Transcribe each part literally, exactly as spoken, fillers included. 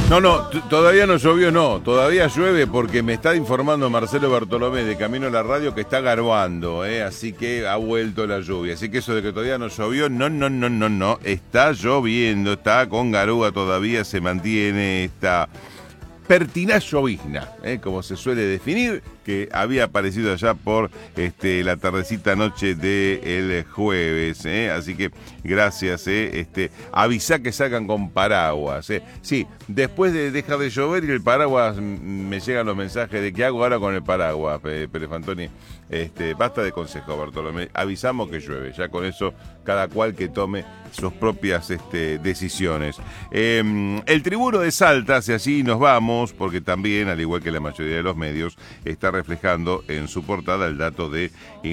No, no, t- todavía no llovió, no. Todavía llueve porque me está informando Marcelo Bartolomé de Camino a la Radio que está garoando, ¿eh? Así que ha vuelto la lluvia. Así que eso de que todavía no llovió, no, no, no, no, no. Está lloviendo, está con garúa todavía, se mantiene esta pertinaz llovizna, ¿eh? Como se suele definir, que había aparecido allá por este, la tardecita noche del jueves, ¿eh? Así que gracias, ¿eh? este, avisá que sacan con paraguas, ¿eh? Sí, después de dejar de llover y el paraguas, me llegan los mensajes de qué hago ahora con el paraguas, Pérez Fantoni. Este, basta de consejo, Bartolomé, avisamos que llueve, ya con eso cada cual que tome sus propias este, decisiones. Eh, el Tribuno de Salta, si así nos vamos, porque también, al igual que la mayoría de los medios, está reflejando en su portada el dato de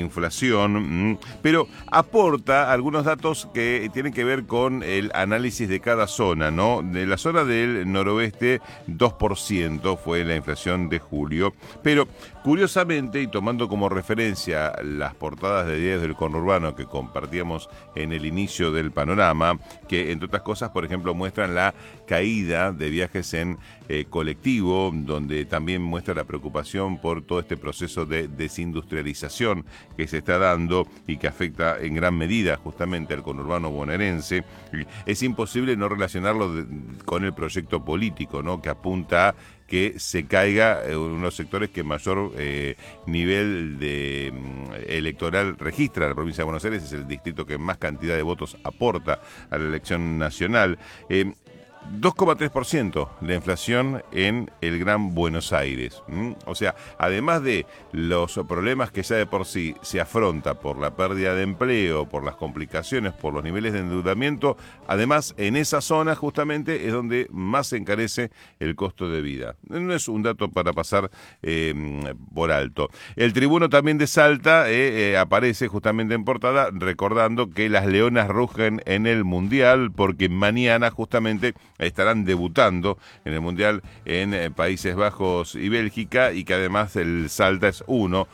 inflación, pero aporta algunos datos que tienen que ver con el análisis de cada zona, ¿no? De la zona del noroeste, dos por ciento fue la inflación de julio, pero curiosamente, y tomando como referencia las portadas de diarios del conurbano que compartíamos en el inicio del panorama, que entre otras cosas, por ejemplo, muestran la caída de viajes en eh, colectivo, donde también muestra la preocupación por todo este proceso de desindustrialización que se está dando y que afecta en gran medida justamente al conurbano bonaerense. Es imposible no relacionarlo de, con el proyecto político, ¿no? Que apunta a que se caiga en unos sectores que mayor eh, nivel de eh, electoral registra la provincia de Buenos Aires, es el distrito que más cantidad de votos aporta a la elección nacional. Eh, dos coma tres por ciento la inflación en el Gran Buenos Aires. ¿Mm? O sea, además de los problemas que ya de por sí se afronta por la pérdida de empleo, por las complicaciones, por los niveles de endeudamiento, además en esa zona justamente es donde más se encarece el costo de vida. No es un dato para pasar eh, por alto. El Tribuno también de Salta eh, eh, aparece justamente en portada recordando que las leonas rugen en el Mundial porque mañana justamente estarán debutando en el Mundial en eh, Países Bajos y Bélgica, y que además el Salta es uno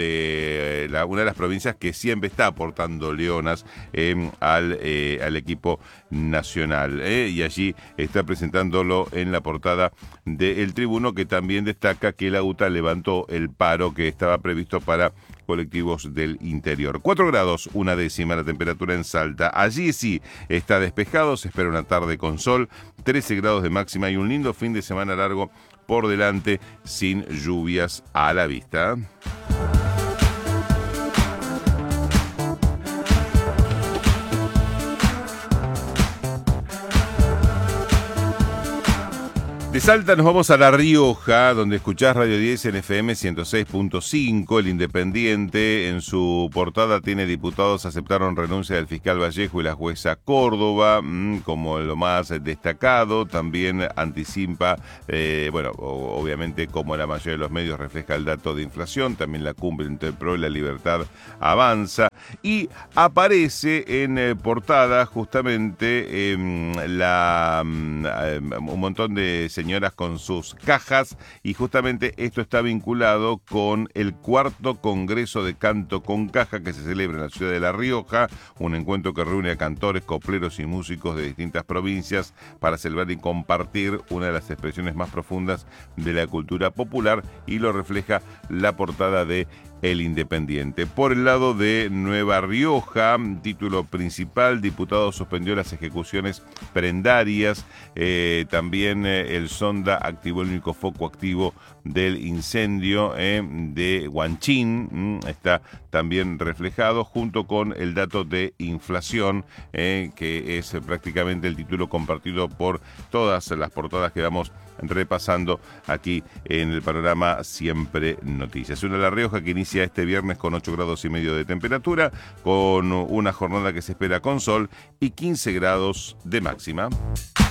de la, una de las provincias que siempre está aportando leonas eh, al, eh, al equipo nacional, eh, y allí está presentándolo en la portada del Tribuno, que también destaca que la U T A levantó el paro que estaba previsto para colectivos del interior. Cuatro grados, una décima la temperatura en Salta. Allí sí está despejado, se espera una tarde con sol, trece grados de máxima y un lindo fin de semana largo por delante sin lluvias a la vista. De Salta nos vamos a La Rioja, donde escuchás Radio diez en F M ciento seis punto cinco. El Independiente en su portada tiene: diputados aceptaron renuncia del fiscal Vallejo y la jueza Córdoba, mmm, como lo más destacado. También anticipa, eh, bueno, obviamente como la mayoría de los medios refleja el dato de inflación, también la cumbre entre el P R O y la Libertad avanza. Y aparece en eh, portada justamente eh, la, eh, un montón de señoras con sus cajas, y justamente esto está vinculado con el cuarto Congreso de Canto con Caja que se celebra en la ciudad de La Rioja, un encuentro que reúne a cantores, copleros y músicos de distintas provincias para celebrar y compartir una de las expresiones más profundas de la cultura popular, y lo refleja la portada de El Independiente. Por el lado de Nueva Rioja, título principal: diputado suspendió las ejecuciones prendarias. Eh, también eh, el Sonda activó el único foco activo del incendio eh, de Huanchín. Mm, está también reflejado junto con el dato de inflación, eh, que es prácticamente el título compartido por todas las portadas que vamos repasando aquí en el panorama Siempre Noticias. Una La Rioja que inicia este viernes con ocho grados y medio de temperatura, con una jornada que se espera con sol y quince grados de máxima.